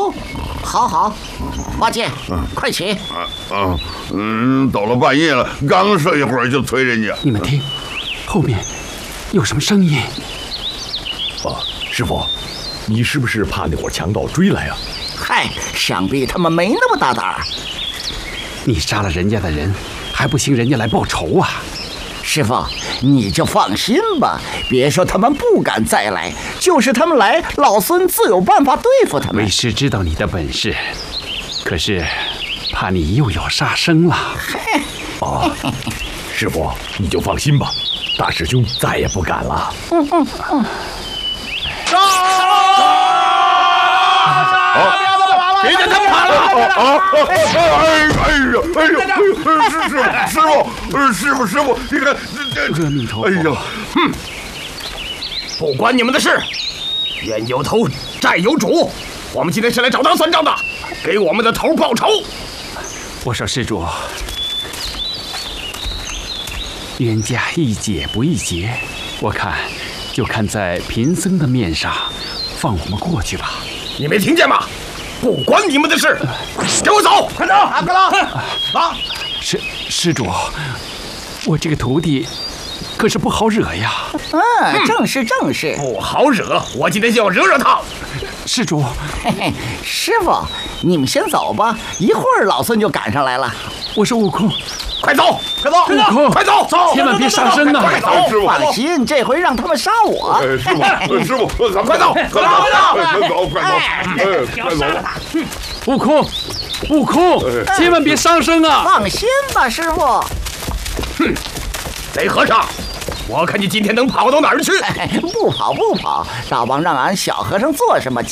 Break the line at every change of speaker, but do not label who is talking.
哦，好好，八戒，快起！
到了半夜了，刚睡一会儿就催人家。
你们听，后面有什么声音？
师傅，你是不是怕那伙强盗追来啊？
嗨，想必他们没那么大胆儿。
你杀了人家的人，还不行人家来报仇啊？
师傅，你就放心吧，别说他们不敢再来，就是他们来，老孙自有办法对付他们。
为师知道你的本事，可是怕你又有杀生了。
师傅，你就放心吧，大师兄再也不敢了。
别让他跑了！师傅，你看
阿弥陀佛！
哎呀，
不关你们的事，冤有头，债有主。我们今天是来找他算账的，给我们的头报仇。
我说施主，冤家宜解不宜结，我看就看在贫僧的面上，放我们过去吧。
你没听见吗？不关你们的事，给我走！快走！快走！
施主，我这个徒弟可是不好惹呀。
正是。
不好惹，我今天就要惹他。
施主，
嘿嘿，师傅，你们先走吧，一会儿老孙就赶上来了。
我是悟空。
快走！
悟空，
快走！
千万别杀生啊！
快走！
放心，这回让他们杀我。
师傅，咱们
快走！
快走！
悟空，千万别伤生啊！
放心吧，师傅。
贼和尚，我看你今天能跑到哪儿去？
不跑，大王让俺小和尚做什么